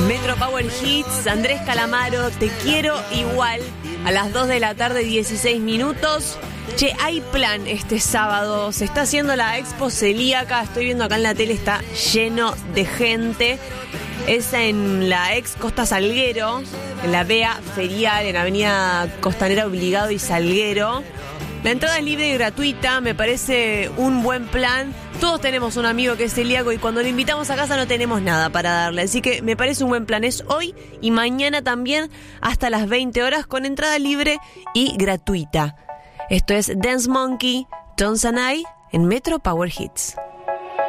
Metro Power Hits, Andrés Calamaro, Te quiero igual, a las 2 de la tarde, 16 minutos. Che, hay plan este sábado, se está haciendo la Expo Celíaca, estoy viendo acá en la tele, está lleno de gente. Es en la ex Costa Salguero, en la Vea Ferial, en Avenida Costanera Obligado y Salguero. La entrada es libre y gratuita, me parece un buen plan. Todos tenemos un amigo que es celíaco y cuando lo invitamos a casa no tenemos nada para darle. Así que me parece un buen plan. Es hoy y mañana también hasta las 20 horas con entrada libre y gratuita. Esto es Dance Monkey, Tones and I en Metro Power Hits.